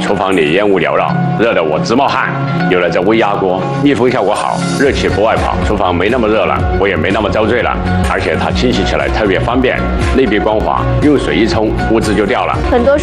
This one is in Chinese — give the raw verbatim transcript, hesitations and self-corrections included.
厨房里烟雾缭绕，热得我直冒汗。有了这微压锅，密封效果好，热气不外跑，厨房没那么热了，我也没那么遭罪了。而且它清洗起来特别方便，内壁光滑，用水一冲，污渍就掉了。 很多